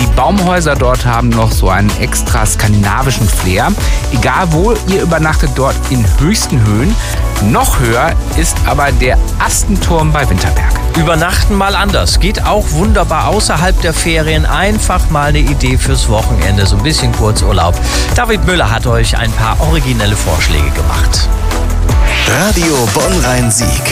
Die Baumhäuser dort haben noch so einen extra skandinavischen Flair. Egal wo, ihr übernachtet dort in höchsten Höhen. Noch höher ist aber der Astenturm bei Winterberg. Übernachten mal anders. Geht auch wunderbar außerhalb der Ferien. Einfach mal eine Idee fürs Wochenende. So ein bisschen Kurzurlaub. David Müller hat euch ein paar originelle Vorschläge gemacht. Radio Bonn-Rhein-Sieg.